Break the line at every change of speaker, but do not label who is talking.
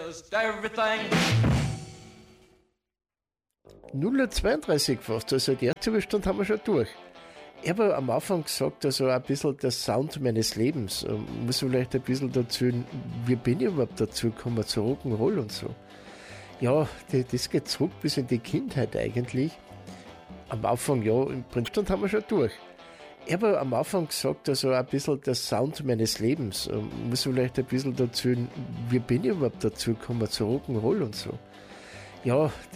just everything.
0:32 fast, also die erste Überstunde haben wir schon durch. Ich habe am Anfang gesagt, also ein bisschen der Sound meines Lebens. Muss vielleicht ein bisschen dazu, wie bin ich überhaupt dazu gekommen, zu Rock'n'Roll und so. Ja, das geht zurück bis in die Kindheit eigentlich. Am Anfang, ja, im Prinzip haben wir schon durch. Ich habe am Anfang gesagt, also ein bisschen der Sound meines Lebens. Muss vielleicht ein bisschen dazu, wie bin ich überhaupt dazu gekommen, zu Rock'n'Roll und so. Ja,